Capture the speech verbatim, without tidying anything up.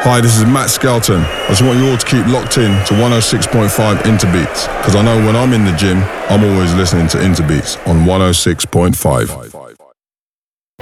Hi, this is Matt Skelton. I just want you all to keep locked in to one oh six point five Interbeats, because I know when I'm in the gym, I'm always listening to Interbeats on one oh six point five.